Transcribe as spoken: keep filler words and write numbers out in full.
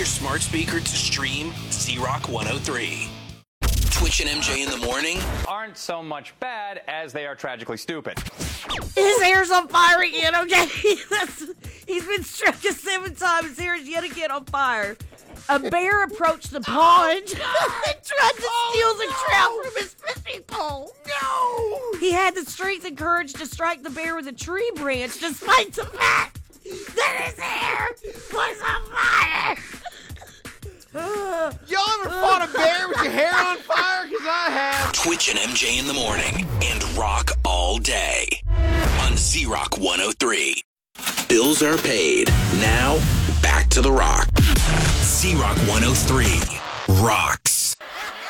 your smart speaker to stream Z-Rock one oh three. Twitch and M J in the morning aren't so much bad as they are tragically stupid. His hair's on fire again, okay? That's, he's been struck seven times. His hair is yet again on fire. A bear approached the pond and tried to steal the trout from his fishing pole. No! He had the strength and courage to strike the bear with a tree branch despite the fact that his hair was on fire. Y'all ever fought a bear with your hair on fire? Because I have. Twitch and M J in the morning and rock all day on Z-Rock one oh three. Bills are paid. Now, back to the rock. Z-Rock one oh three rocks.